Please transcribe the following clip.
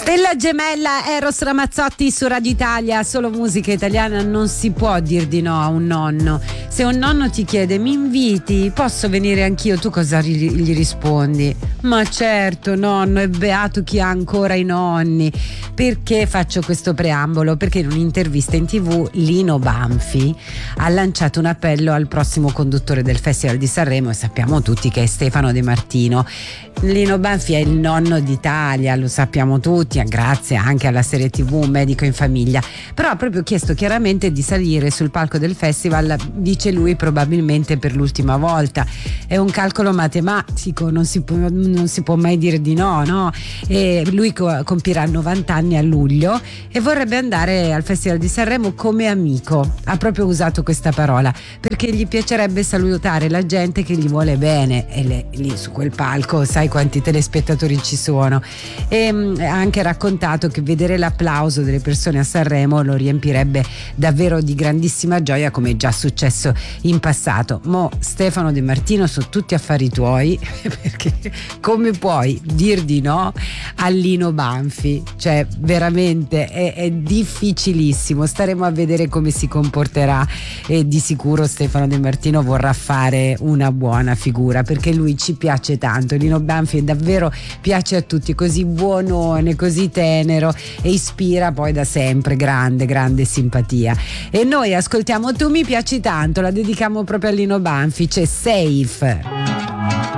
Stella gemella Eros Ramazzotti su Radio Italia, solo musica italiana. Non si può dir di no a un nonno. Se un nonno ti chiede mi inviti, posso venire anch'io, tu cosa gli rispondi? Ma certo nonno, è beato chi ha ancora i nonni. Perché faccio questo preambolo? Perché in un'intervista in TV Lino Banfi ha lanciato un appello al prossimo conduttore del Festival di Sanremo, e sappiamo tutti che è Stefano De Martino. Lino Banfi è il nonno d'Italia, lo sappiamo tutti, grazie anche alla serie TV Un medico in famiglia, però ha proprio chiesto chiaramente di salire sul palco del festival, dice lui, probabilmente per l'ultima volta. È un calcolo matematico, non si può mai dire di no? E lui compirà 90 anni a luglio e vorrebbe andare al Festival di Sanremo come amico, ha proprio usato questa parola, perché gli piacerebbe salutare la gente che gli vuole bene, e lì su quel palco sai quanti telespettatori ci sono. E ha anche raccontato che vedere l'applauso delle persone a Sanremo lo riempirebbe davvero di grandissima gioia, come è già successo in passato. Mo Stefano De Martino, sono tutti affari tuoi, perché come puoi dir di no a Lino Banfi? Cioè veramente è difficilissimo, staremo a vedere come si comporterà, e di sicuro Stefano De Martino vorrà fare una buona figura, perché lui ci piace tanto. Lino Banfi davvero piace a tutti, così buonone, così tenero, e ispira poi da sempre grande simpatia. E noi ascoltiamo Tu mi piaci tanto, la dedichiamo proprio a Lino Banfi, c'è Safe.